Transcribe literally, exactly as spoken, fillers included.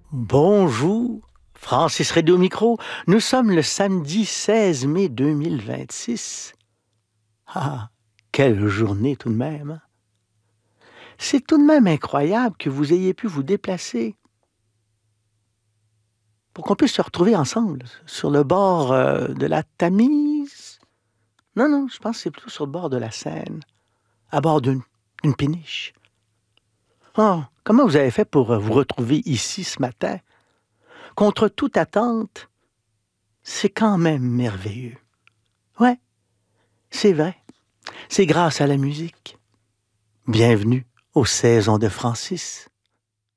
Bonjour, Francis Redé au micro. Nous sommes le samedi seize mai deux mille vingt-six. Ah, quelle journée tout de même, hein? C'est tout de même incroyable que vous ayez pu vous déplacer pour qu'on puisse se retrouver ensemble sur le bord euh, de la Tamise. Non, non, je pense que c'est plutôt sur le bord de la Seine, à bord d'une d'une péniche. Oh, comment vous avez fait pour euh, vous retrouver ici ce matin? Contre toute attente, c'est quand même merveilleux. Ouais, c'est vrai. C'est grâce à la musique. Bienvenue aux Saisons de Francis.